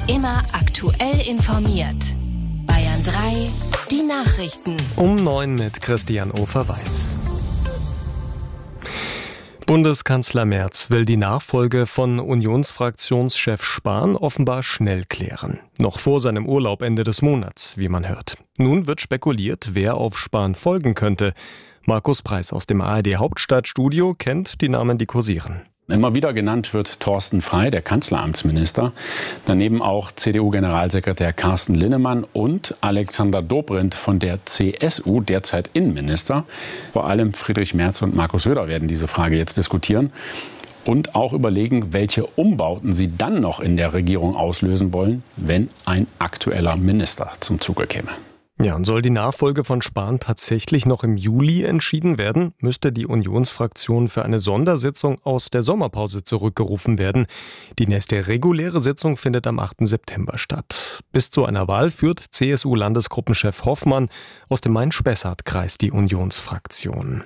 Immer aktuell informiert. Bayern 3, die Nachrichten. Um 9 mit Christian Ofer-Weiß. Bundeskanzler Merz will die Nachfolge von Unionsfraktionschef Spahn offenbar schnell klären. Noch vor seinem Urlaub Ende des Monats, wie man hört. Nun wird spekuliert, wer auf Spahn folgen könnte. Markus Preis aus dem ARD-Hauptstadtstudio kennt die Namen, die kursieren. Immer wieder genannt wird Thorsten Frey, der Kanzleramtsminister. Daneben auch CDU-Generalsekretär Carsten Linnemann und Alexander Dobrindt von der CSU, derzeit Innenminister. Vor allem Friedrich Merz und Markus Söder werden diese Frage jetzt diskutieren und auch überlegen, welche Umbauten sie dann noch in der Regierung auslösen wollen, wenn ein aktueller Minister zum Zuge käme. Ja, und soll die Nachfolge von Spahn tatsächlich noch im Juli entschieden werden, müsste die Unionsfraktion für eine Sondersitzung aus der Sommerpause zurückgerufen werden. Die nächste reguläre Sitzung findet am 8. September statt. Bis zu einer Wahl führt CSU-Landesgruppenchef Hoffmann aus dem Main-Spessart-Kreis die Unionsfraktion.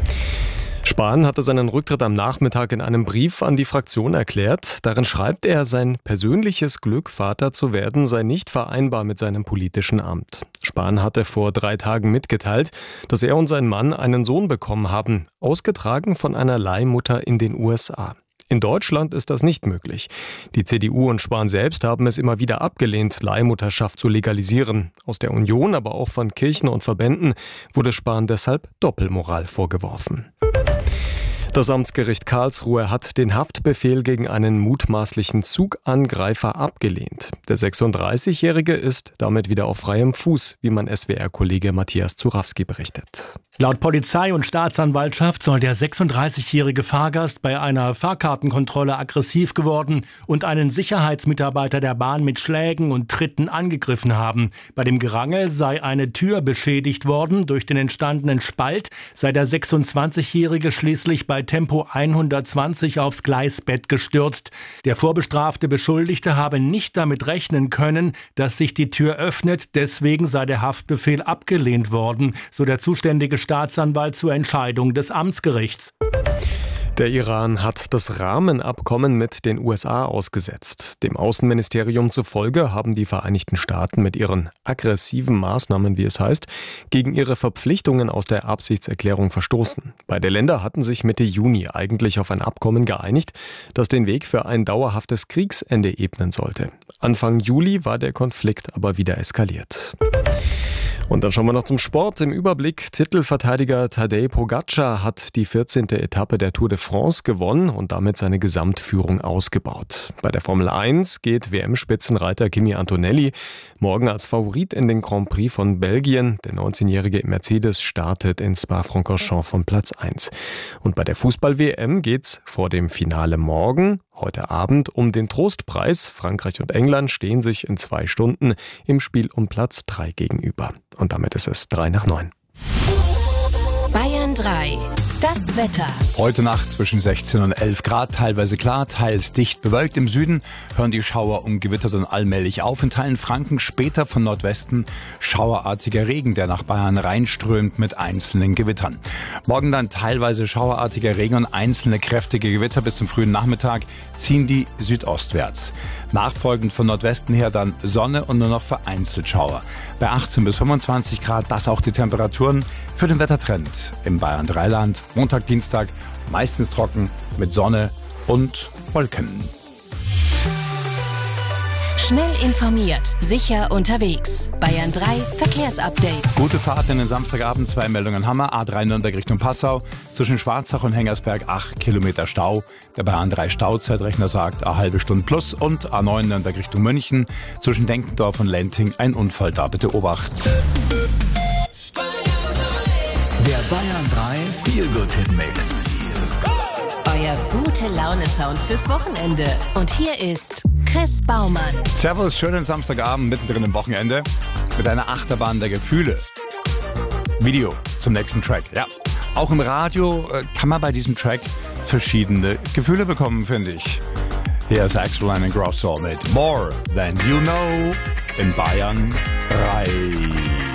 Spahn hatte seinen Rücktritt am Nachmittag in einem Brief an die Fraktion erklärt. Darin schreibt er, sein persönliches Glück, Vater zu werden, sei nicht vereinbar mit seinem politischen Amt. Spahn hatte vor 3 Tagen mitgeteilt, dass er und sein Mann einen Sohn bekommen haben, ausgetragen von einer Leihmutter in den USA. In Deutschland ist das nicht möglich. Die CDU und Spahn selbst haben es immer wieder abgelehnt, Leihmutterschaft zu legalisieren. Aus der Union, aber auch von Kirchen und Verbänden wurde Spahn deshalb Doppelmoral vorgeworfen. Das Amtsgericht Karlsruhe hat den Haftbefehl gegen einen mutmaßlichen Zugangreifer abgelehnt. Der 36-Jährige ist damit wieder auf freiem Fuß, wie mein SWR-Kollege Matthias Zurawski berichtet. Laut Polizei und Staatsanwaltschaft soll der 36-jährige Fahrgast bei einer Fahrkartenkontrolle aggressiv geworden und einen Sicherheitsmitarbeiter der Bahn mit Schlägen und Tritten angegriffen haben. Bei dem Gerangel sei eine Tür beschädigt worden. Durch den entstandenen Spalt sei der 26-jährige schließlich bei Tempo 120 aufs Gleisbett gestürzt. Der vorbestrafte Beschuldigte habe nicht damit rechnen können, dass sich die Tür öffnet. Deswegen sei der Haftbefehl abgelehnt worden, so der zuständige Staatsanwalt zur Entscheidung des Amtsgerichts. Der Iran hat das Rahmenabkommen mit den USA ausgesetzt. Dem Außenministerium zufolge haben die Vereinigten Staaten mit ihren aggressiven Maßnahmen, wie es heißt, gegen ihre Verpflichtungen aus der Absichtserklärung verstoßen. Beide Länder hatten sich Mitte Juni eigentlich auf ein Abkommen geeinigt, das den Weg für ein dauerhaftes Kriegsende ebnen sollte. Anfang Juli war der Konflikt aber wieder eskaliert. Und dann schauen wir noch zum Sport. Im Überblick: Titelverteidiger Tadej Pogačar hat die 14. Etappe der Tour de France gewonnen und damit seine Gesamtführung ausgebaut. Bei der Formel 1 geht WM-Spitzenreiter Kimi Antonelli morgen als Favorit in den Grand Prix von Belgien. Der 19-jährige Mercedes startet in Spa-Francorchamps von Platz 1. Und bei der Fußball-WM geht's vor dem Finale morgen, heute Abend, um den Trostpreis. Frankreich und England stehen sich in 2 Stunden im Spiel um Platz 3 gegenüber. Und damit ist es 8:03. Bayern 3, das Wetter. Heute Nacht zwischen 16 und 11 Grad, teilweise klar, teils dicht bewölkt. Im Süden hören die Schauer und Gewitter dann allmählich auf. In Teilen Franken später von Nordwesten schauerartiger Regen, der nach Bayern reinströmt mit einzelnen Gewittern. Morgen dann teilweise schauerartiger Regen und einzelne kräftige Gewitter. Bis zum frühen Nachmittag ziehen die südostwärts. Nachfolgend von Nordwesten her dann Sonne und nur noch vereinzelt Schauer. Bei 18 bis 25 Grad, das auch die Temperaturen für den Wettertrend im Bayern Dreiland. Montag, Dienstag meistens trocken mit Sonne und Wolken. Schnell informiert, sicher unterwegs. Bayern 3 Verkehrsupdate. Gute Fahrt in den Samstagabend, 2 Meldungen Hammer. A3 Nürnberg Richtung Passau. Zwischen Schwarzach und Hengersberg 8 Kilometer Stau. Der Bayern 3 Stauzeitrechner sagt eine halbe Stunde plus. Und A9 Nürnberg Richtung München. Zwischen Denkendorf und Lenting ein Unfall, da bitte Obacht. Der Bayern 3 Feel-Good-Hit-Mix. Euer Gute-Laune-Sound fürs Wochenende. Und hier ist Chris Baumann. Servus, schönen Samstagabend mittendrin im Wochenende mit einer Achterbahn der Gefühle. Video zum nächsten Track. Ja, auch im Radio kann man bei diesem Track verschiedene Gefühle bekommen, finde ich. Hier ist Axel and Grosso mit More Than You Know in Bayern 3.